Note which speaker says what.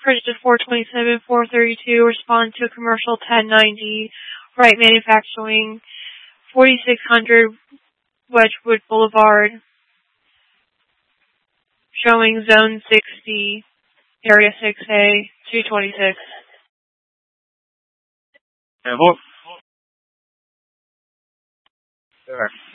Speaker 1: Purchase 427, 432, respond to commercial 1090, Wright Manufacturing, 4600 Wedgwood Boulevard, showing Zone 60, Area 6A, 226.
Speaker 2: Jawohl. Sure.